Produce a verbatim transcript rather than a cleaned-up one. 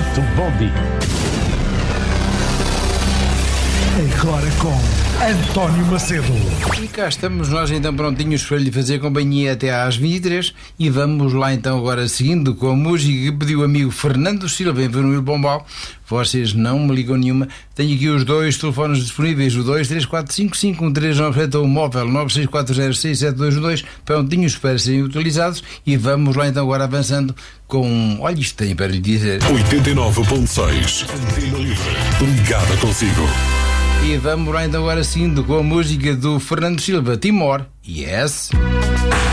do Bondi. Agora com António Macedo. E cá estamos nós então prontinhos para lhe fazer companhia até às vinte e três e vamos lá então agora seguindo com a música que pediu o amigo Fernando Silva em Vermelho Pombal. Vocês não me ligam nenhuma. Tenho aqui os dois telefones disponíveis, o dois três quatro cinco cinco um três nove sete ou o móvel nove seis quatro zero seis sete dois um dois, prontinhos para serem utilizados, e vamos lá então agora avançando com... Olha, isto tem para lhe dizer. oitenta e nove ponto seis Antena Livre, ligada consigo. E vamos lá então agora seguindo com a música do Fernando Silva, Timor. Yes.